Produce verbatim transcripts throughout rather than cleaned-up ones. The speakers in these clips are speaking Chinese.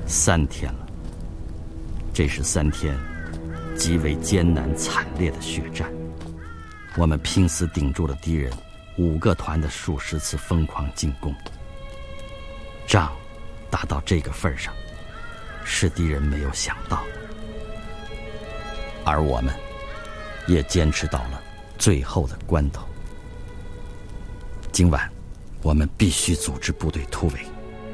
三天了，这是三天极为艰难惨烈的血战。我们拼死顶住了敌人五个团的数十次疯狂进攻。仗打到这个份上，是敌人没有想到的，而我们也坚持到了最后的关头。今晚我们必须组织部队突围。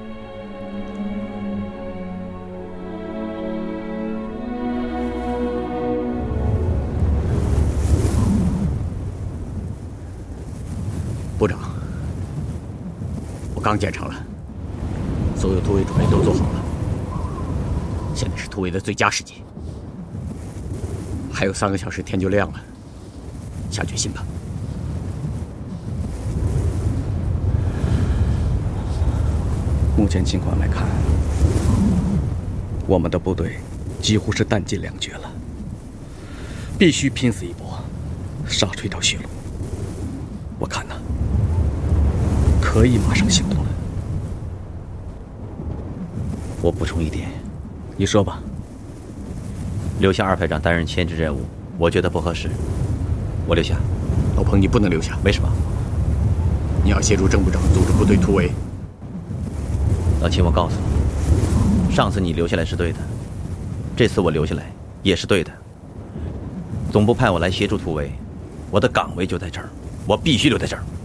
部长，我刚检查了，所有突围准备都做好了，现在是突围的最佳时机。还有三个小时天就亮了，下决心吧。 目前情况来看，我们的部队几乎是弹尽粮绝了，必须拼死一搏，杀出一条血路。我看呢，可以马上行动了。 我补充一点， 你说吧。 留下二排长担任牵制任务，我觉得不合适。我留下。 老彭，你不能留下。 为什么？ 你要协助郑部长组织部队突围。 老秦，我告诉你，上次你留下来是对的，这次我留下来也是对的。总部派我来协助突围，我的岗位就在这儿，我必须留在这儿。